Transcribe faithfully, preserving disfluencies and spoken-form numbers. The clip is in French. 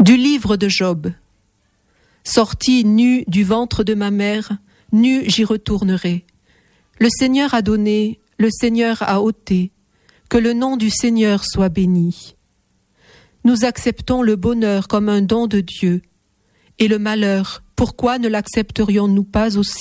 Du livre de Job. Sorti nu du ventre de ma mère, nu j'y retournerai. Le Seigneur a donné, le Seigneur a ôté, que le nom du Seigneur soit béni. Nous acceptons le bonheur comme un don de Dieu, et le malheur, pourquoi ne l'accepterions-nous pas aussi ?